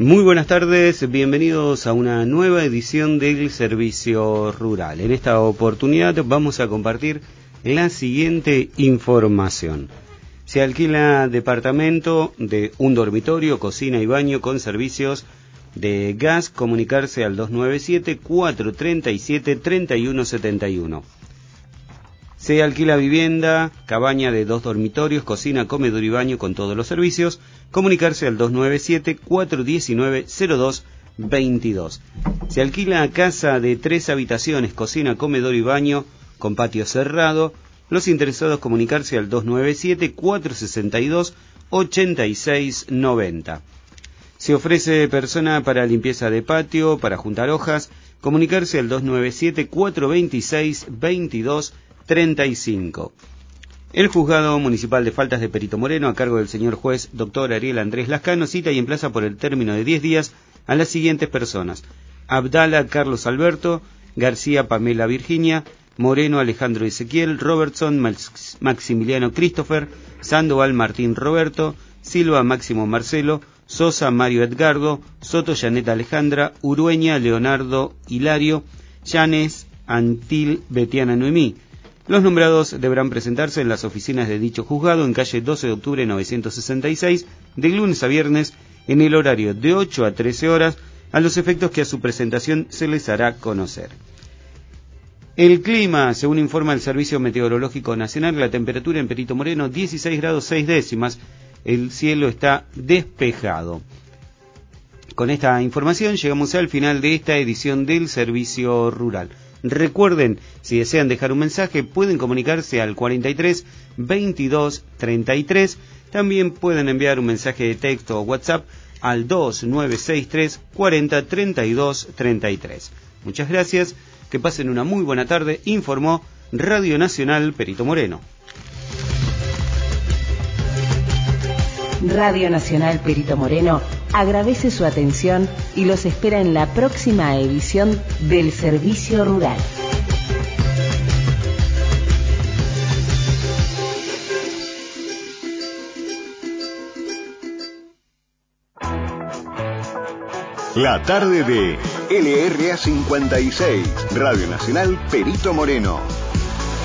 Muy buenas tardes, bienvenidos a una nueva edición del Servicio Rural. En esta oportunidad vamos a compartir la siguiente información. Se alquila departamento de un dormitorio, cocina y baño con servicios de gas. Comunicarse al 297-437-3171. Se alquila vivienda, cabaña de 2 dormitorios, cocina, comedor y baño con todos los servicios. Comunicarse al 297-419-0222. Se alquila casa de 3 habitaciones, cocina, comedor y baño con patio cerrado. Los interesados comunicarse al 297-462-8690. Se ofrece persona para limpieza de patio, para juntar hojas. Comunicarse al 297-426-2235. El Juzgado Municipal de Faltas de Perito Moreno, a cargo del señor juez Dr. Ariel Andrés Lascano, cita y emplaza por el término de 10 días a las siguientes personas: Abdala Carlos Alberto, García Pamela Virginia, Moreno Alejandro Ezequiel, Robertson Maximiliano Christopher, Sandoval Martín Roberto, Silva Máximo Marcelo, Sosa Mario Edgardo, Soto Janet Alejandra, Urueña Leonardo Hilario, Llanes Antil Betiana Noemí. Los nombrados deberán presentarse en las oficinas de dicho juzgado en calle 12 de octubre 966, de lunes a viernes, en el horario de 8 a 13 horas, a los efectos que a su presentación se les hará conocer. El clima, según informa el Servicio Meteorológico Nacional, la temperatura en Perito Moreno 16 grados 6 décimas, el cielo está despejado. Con esta información llegamos al final de esta edición del Servicio Rural. Recuerden, si desean dejar un mensaje, pueden comunicarse al 43 22 33. También pueden enviar un mensaje de texto o WhatsApp al 2963 40 32 33. Muchas gracias, que pasen una muy buena tarde, informó Radio Nacional Perito Moreno. Radio Nacional Perito Moreno agradece su atención y los espera en la próxima edición del Servicio Rural. La tarde de LRA 56, Radio Nacional Perito Moreno.